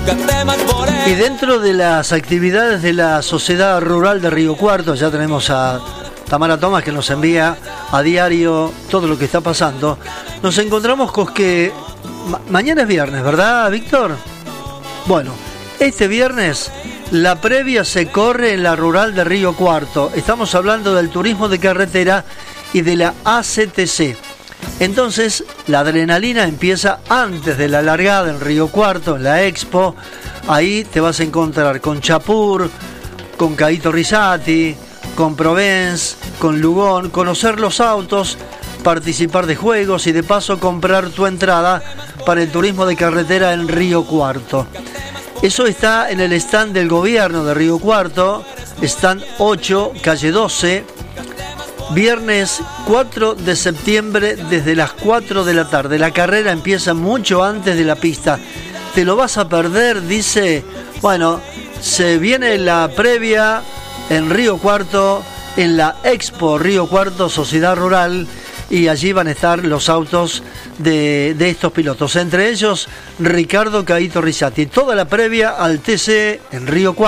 Y dentro de las actividades de la Sociedad Rural de Río Cuarto, ya tenemos a Tamara Tomás que nos envía a diario todo lo que está pasando. Nos encontramos con que mañana es viernes, ¿verdad, Víctor? Bueno, este viernes la previa se corre en la Rural de Río Cuarto. Estamos hablando del turismo de carretera y de la ACTC. Entonces, la adrenalina empieza antes de la largada en Río Cuarto, en la Expo. Ahí te vas a encontrar con Chapur, con Caíto Rizzati, con Provence, con Lugón, conocer los autos, participar de juegos y de paso comprar tu entrada para el turismo de carretera en Río Cuarto. Eso está en el stand del gobierno de Río Cuarto, stand 8, calle 12, viernes 4 de septiembre desde las 4 de la tarde. La carrera empieza mucho antes de la pista. Te lo vas a perder, dice. Bueno, se viene la previa en Río Cuarto, en la Expo Río Cuarto Sociedad Rural, y allí van a estar los autos de estos pilotos, entre ellos Ricardo Caíto Rizzati. Toda la previa al TC en Río Cuarto.